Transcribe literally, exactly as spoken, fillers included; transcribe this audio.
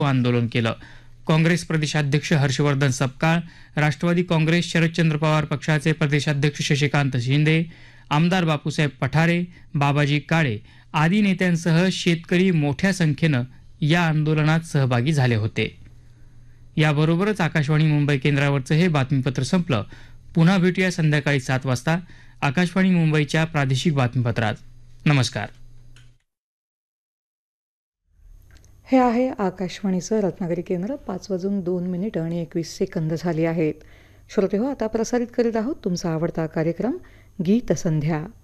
आंदोलन केलं. काँग्रेस प्रदेशाध्यक्ष हर्षवर्धन सपकाळ, राष्ट्रवादी काँग्रेस शरदचंद्र पवार पक्षाचे प्रदेशाध्यक्ष शशिकांत शिंदे, आमदार बापूसाहेब पठारे, बाबाजी काळे आदी नेत्यांसह शेतकरी मोठ्या संख्येनं या आंदोलनात सहभागी झाले होते. याबरोबरच आकाशवाणी मुंबई केंद्रावरचं हे बातमीपत्र संपलं. पुन्हा भेटूया संध्याकाळी सात वाजता आकाशवाणी मुंबईच्या प्रादेशिक बातमीपत्रात. नमस्कार. हे आहे आकाशवाणीचं रत्नागिरी केंद्र. पाच वाजून दोन मिनिटं आणि एकवीस सेकंद झाली आहेत. श्रोते हो, आता प्रसारित करीत आहोत तुमचा आवडता कार्यक्रम गीत संध्या.